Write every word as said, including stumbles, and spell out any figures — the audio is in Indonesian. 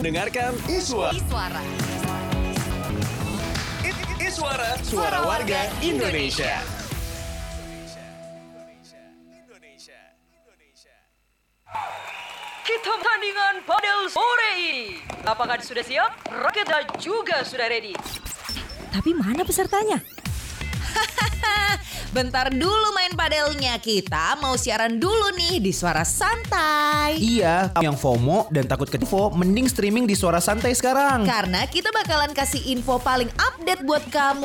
Dengarkan Iswa. Iswara. Iswara, suara warga Indonesia. Kita tandingan padel sore ini. Apakah sudah siap? Raketa juga sudah ready. Tapi mana pesertanya? Bentar dulu main padelnya, kita mau siaran dulu nih di Suara Santai. Iya, yang FOMO dan takut ketifo, mending streaming di Suara Santai sekarang. Karena kita bakalan kasih info paling update buat kamu.